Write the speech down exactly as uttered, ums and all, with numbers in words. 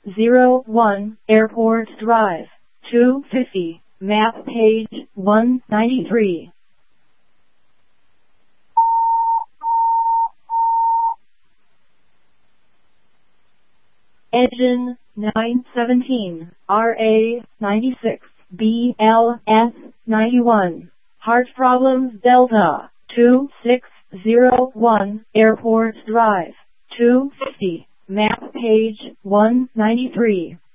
zero one, Airport Drive, two fifty, map page one ninety-three. Engine nine seventeen, R A ninety-six, B L S ninety-one. Heart problems Delta, two six zero one, Airport Drive, two fifty, map page one ninety-three.